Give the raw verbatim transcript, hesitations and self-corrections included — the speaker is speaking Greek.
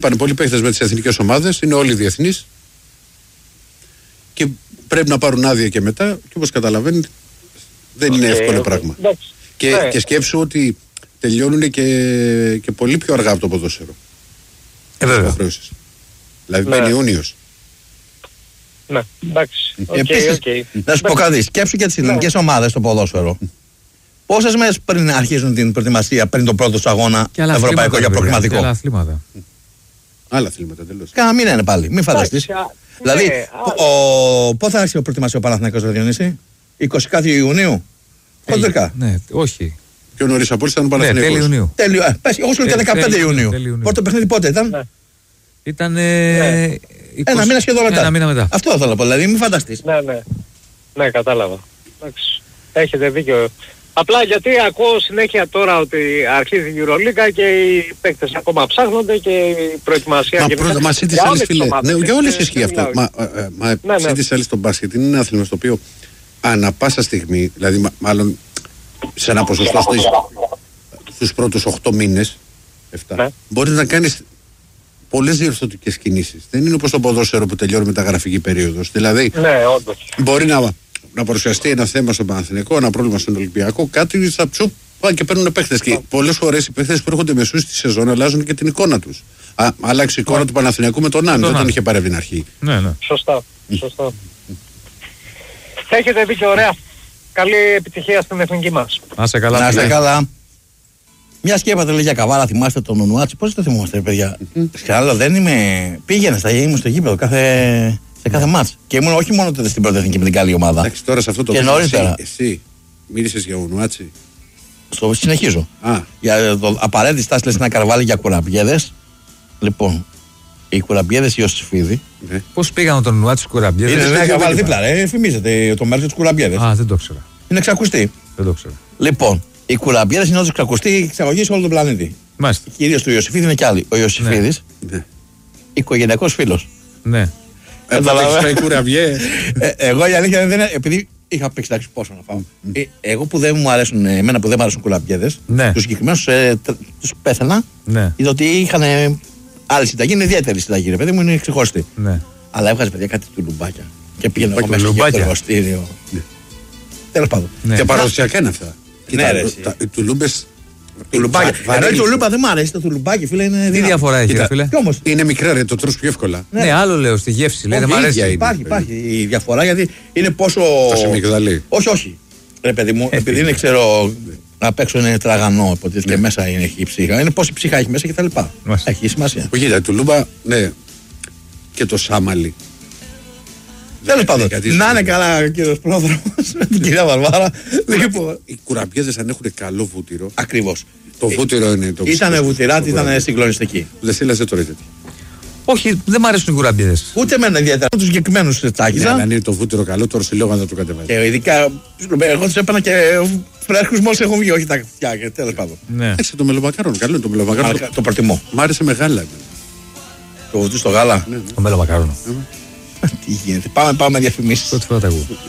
πάνε πολλοί παίχτες με τις εθνικές ομάδες, είναι όλοι διεθνείς και πρέπει να πάρουν άδεια και μετά. Και όπως καταλαβαίνει, δεν είναι εύκολο πράγμα. Και, yeah. και σκέψου ότι τελειώνουν και, και πολύ πιο αργά από το ποδόσφαιρο. Ε, βέβαια. Δηλαδή μπαίνει yeah. Ιούνιος. Ναι, εντάξει. Okay, Επίσης, okay. να σου πω κάτι, σκέψου και τις ελληνικές yeah. ομάδες στο ποδόσφαιρο. Πόσες μέρες πριν αρχίζουν την προετοιμασία, πριν το πρώτο του αγώνα ευρωπαϊκό για προκριματικό. Άλλα αθλήματα. Άλλα αθλήματα τελώς. Κάνα μήνα είναι πάλι, μην φανταστείς. Δηλαδή, ναι, πότε θα άρχισε η προετοιμασία ο Παναθηναϊκός, Διονύση? είκοσι κάτι Ιουνίου. Χοντρικά. Ναι, όχι. Πιο νωρίς από όλους ήταν ο Παναθηναϊκός. Ναι, τέλη Ιουνίου. Τέλειο, ε, πες, εγώ σου λέω και δεκαπέντε Ιουνίου. Πρώτο παιχνίδι πότε ήταν? Ναι. Ήταν ναι. είκοσι... ένα μήνα σχεδόν μετά. Ένα μήνα μετά. Αυτό θέλω να πω, δηλαδή μην φανταστείς. Ναι, ναι. Ναι, κατάλαβα. Εντάξει. Έχετε δίκιο. Απλά γιατί ακούω συνέχεια τώρα ότι αρχίζει η Euroliga και οι παίκτες ακόμα ψάχνονται και η προετοιμασία. Μα πρώτα, μα σύντησε άλλες φίλε. Ναι, για όλες ισχύει αυτό. Μα, μα ναι, σύντησε άλλες τον μπάσκετ. Είναι ένα άθλημα στο οποίο ανά πάσα στιγμή, δηλαδή μάλλον σε ένα ποσοστό στους πρώτους οκτώ μήνες, επτά, ναι. μπορείς να κάνεις πολλές διορθωτικές κινήσεις. Δεν είναι όπως το ποδόσφαιρο που τελειώνει μεταγραφική περίοδος. Δηλαδή, ναι, όντως. Μπορεί να, να παρουσιαστεί ένα θέμα στον Παναθηναϊκό, ένα πρόβλημα στον Ολυμπιακό, κάτι θα ψου πάνε και παίρνουν παίχτες. Και πολλές φορές οι παίχτες που έρχονται μεσούς στη σεζόν αλλάζουν και την εικόνα τους. Α, άλλαξε η εικόνα ναι. του Παναθηναϊκού με τον Άν, δεν τον είχε πάρει από την αρχή. Ναι, ναι. Σωστά. Σωστά. Έχετε δίκιο, ωραία. Καλή επιτυχία στην εθνική μας. Να είστε καλά. Να είστε καλά. Μια και είπατε λέει για Καβάρα, θυμάστε τον Ονουάτσι, πώς το θυμόμαστε, παιδιά. Σε άλλο δεν είμαι. Πήγαινε στα ήμουν στο γήπεδο κάθε, σε κάθε μάτς. Και ήμουν όχι μόνο τότε στην πρώτη εθνική με την καλή ομάδα. Εντάξει, τώρα σε αυτό το πράγμα. Εσύ, εσύ μίλησες για Ονουάτσι. Στο συνεχίζω. Α. Για το απαραίτητη στάση λες να καρβάλει για κουραμπιέδες. Λοιπόν, οι κουραμπιέδες Ιωσήφιδη. Ναι. Πώς πήγαν τον Ονουάτσι στους κουραμπιέδες? Είναι ένα καβάλ δίπλα, ρε. Φημίζεται το μέρος της κουραμπιέδες. Α, δεν το ξέρα. Είναι ξακουστή. Δεν το ξέρα. Λοιπόν, οι κουραμπιέδες είναι όντως ξακουστή εξαγωγή σε όλο τον πλανήτη. Μάλιστα. Κυρίως του Ιωσήφιδη είναι κι άλλοι. Ο Ιωσήφιδης, ναι. οικογενειακός φίλος. Ναι. Εγώ η αλήθεια δεν είναι. Επειδή είχα παίξει εντάξει πόσο να φάω. Ε, εγώ που δεν μου αρέσουν, εμένα που δεν μου αρέσουν κουλαμπιέδες, ναι. τους συγκεκριμένους ε, τους πέθανα. Ναι. Διότι είχαν άλλη συνταγή, είναι ιδιαίτερη συνταγή, ρε παιδί μου, είναι ξεχωριστή. Ναι. Αλλά έβγαζε παιδιά κάτι του λουμπάκια. Και πήγαινε εγώ μέσα στο εργοστήριο. Τέλος πάντων. Και παραδοσιακά είναι αυτά. Οι τουλούμπες. Ενώ η τουλούπα δεν μ' αρέσει, το τουλουμπάκι, φίλε, είναι. Τι διαφορά έχει, φίλε? Είναι μικρά, ρε, το τρως πιο εύκολα. Ναι, άλλο λέω στη γεύση, λέει, δεν μ' αρέσει. Υπάρχει, υπάρχει η διαφορά γιατί είναι πόσο. Τόσο μυγδαλί. Όχι, όχι. Ρε παιδί μου, επειδή είναι, ξέρω, απ' έξω είναι τραγανό, οπότε και μέσα είναι έχει ψύχα. Είναι πόση ψύχα έχει μέσα και τα λοιπά. Έχει σημασία. Όχι, η τουλούπα, ναι. Και το σάμαλι. Τέλος πάντων, να είναι καλά ο κύριος πρόδρομος με την κυρία Βαρβάρα. Οι κουραμπιέδες αν έχουν καλό βούτυρο. Ακριβώς. Το βούτυρο είναι το. Ήτανε βουτυράτη, ήταν συγκλονιστική. Δεν στείλασε το ρίχνετε. Όχι, δεν μ' αρέσουν οι κουραμπιέδες. Ούτε εμένα ιδιαίτερα. Τους συγκεκριμένους τσάκιζα. Ναι, αν είναι το βούτυρο καλό, τώρα σε λέω να το κατεβάζει. Και ειδικά, εγώ τους έπαιρνα και φρέσκους μόλις έχουν βγει, όχι τα φτιάκια, τέλος πάντων. Ναι. Έξε το μελομακάρονο, καλό είναι το μελομακάρονο. Το προτιμώ. Μ' άρεσε μεγάλα. Το βούτυρο στο γάλα. Το μελομακάρονο. Τι γίνεται, πάμε, πάμε διαφημίσεις. Πρώτη φορά τα ακούω.